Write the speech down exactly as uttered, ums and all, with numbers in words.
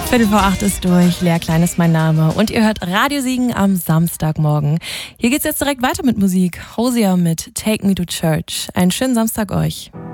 Viertel vor acht ist durch, Lea Klein ist mein Name und ihr hört Radio Siegen am Samstagmorgen. Hier geht's jetzt direkt weiter mit Musik. Hosier mit Take Me to Church. Einen schönen Samstag euch.